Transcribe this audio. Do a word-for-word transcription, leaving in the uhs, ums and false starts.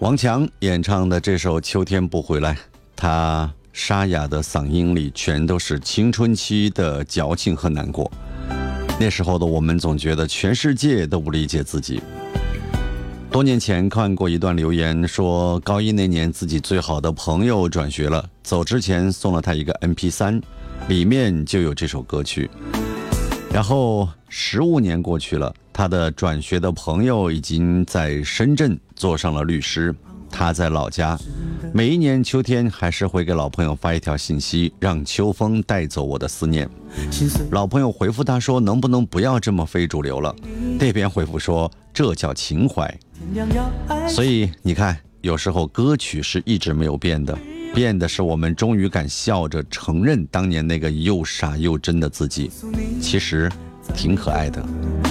王强演唱的这首《秋天不回来》，他沙哑的嗓音里全都是青春期的矫情和难过。那时候的我们总觉得全世界都不理解自己。多年前看过一段留言，说高一那年自己最好的朋友转学了，走之前送了他一个 M P 三， 里面就有这首歌曲。然后十五年过去了，他的转学的朋友已经在深圳做上了律师，他在老家，每一年秋天还是会给老朋友发一条信息，让秋风带走我的思念。老朋友回复他说，能不能不要这么非主流了？那边回复说，这叫情怀。所以你看，有时候歌曲是一直没有变的，变的是我们终于敢笑着承认当年那个又傻又真的自己，其实挺可爱的。